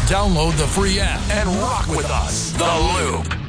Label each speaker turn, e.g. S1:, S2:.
S1: Download the free app and rock with us. The Loop.